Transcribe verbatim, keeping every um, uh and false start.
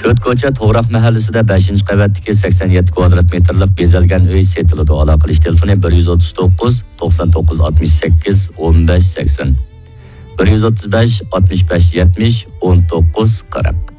to'rt ko'cha To'g'raq mahallesida beshinchi qavatdagi sakson yetti kvadrat metrlik bezalgan uy setiladi. Aloqa qilish telefoni bir yuz o'ttiz to'qqiz to'qson to'qqiz oltmish sakkiz o'n besh sakson bir yuz o'ttiz besh oltmish besh yetmish o'n to'qqiz qirq.